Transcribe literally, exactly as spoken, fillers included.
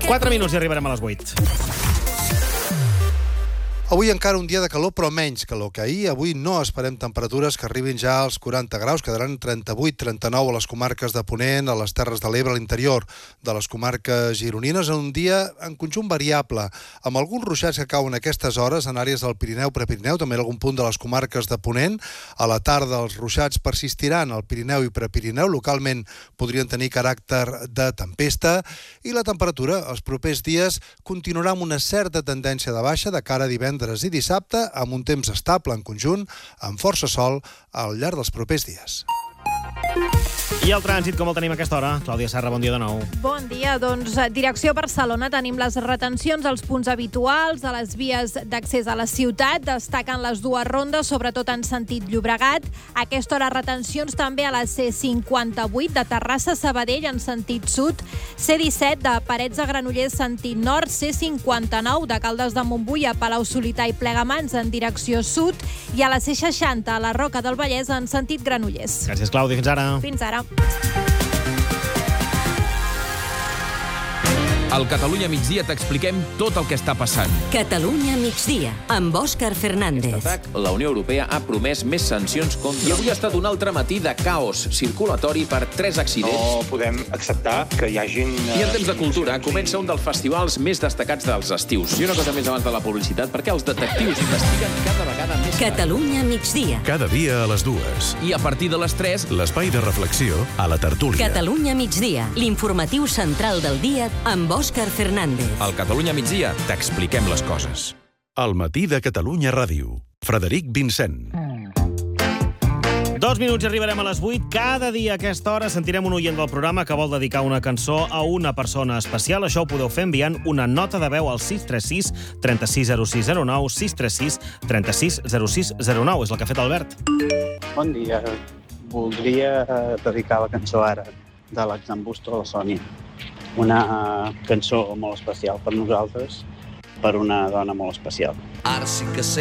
quatre minuts i arribarem a les vuit. Avui encara un dia de calor, però menys calor que ahir. Avui no esperem temperatures que arribin ja als quaranta graus. Quedaran trenta-vuit trenta-nou a les comarques de Ponent, a les Terres de l'Ebre, a l'interior de les comarques gironines, en un dia en conjunt variable, amb alguns ruixats que cauen a aquestes hores en àrees del Pirineu, Prepirineu, també en algun punt de les comarques de Ponent. A la tarda els ruixats persistiran al Pirineu i Prepirineu. Localment podrien tenir caràcter de tempesta i la temperatura els propers dies continuarà amb una certa tendència de baixa de cara a divendres i dissabte, amb un temps estable en conjunt, amb força sol al llarg dels propers dies. I el trànsit, com el tenim a aquesta hora? Clàudia Serra, bon dia de nou. Bon dia. Doncs direcció Barcelona tenim les retencions als punts habituals, a les vies d'accés a la ciutat. Destaquen les dues rondes, sobretot en sentit Llobregat. A aquesta hora retencions també a la C cinquanta-vuit de Terrassa a Sabadell en sentit sud, C disset de Parets a Granollers sentit nord, C cinquanta-nou de Caldes de Montbui a Palau-solità i Plegamans en direcció sud i a la C seixanta a la Roca del Vallès en sentit Granollers. Gràcies, Clàudia. Fins ara. Fins ara. Al Catalunya Migdia t'expliquem tot el que està passant. Catalunya Migdia, amb Òscar Fernández. Atac, la Unió Europea ha promès més sancions contra... I avui ha estat un altre matí de caos circulatori per tres accidents. No podem acceptar que hi hagin... I en temps de cultura comença un dels festivals més destacats dels estius. I una cosa més abans de la publicitat, perquè els detectius investiguen cada vegada més... Catalunya Migdia. Cada dia a les dues. I a partir de les tres... L'espai de reflexió a la tertúlia. Catalunya Migdia, l'informatiu central del dia amb Òscar Fernández. Al Catalunya Migdia t'expliquem les coses. Al matí de Catalunya Ràdio. Frederic Vincent. Dos minuts i arribarem a les vuit. Cada dia a aquesta hora sentirem un oient del programa que vol dedicar una cançó a una persona especial. Això ho podeu fer enviant una nota de veu al sis tres sis, tres sis zero sis zero nou, sis tres sis, tres sis zero sis zero nou. És el que ha fet Albert. Bon dia. Voldria dedicar la cançó ara de l'Exambusto a la Sònia. Una cançó molt especial per nosaltres, per una dona molt especial. Ara sí que sé